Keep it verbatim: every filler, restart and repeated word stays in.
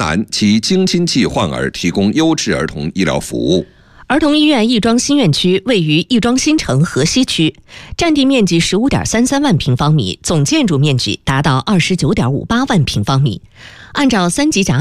满其京津冀患儿提供优质儿童医疗服务。 儿童医院亦庄新院区位于亦庄新城河西区，占地面积 十五点三三万平方米，总建筑面积达到 二十九点五八万平方米。按照三级甲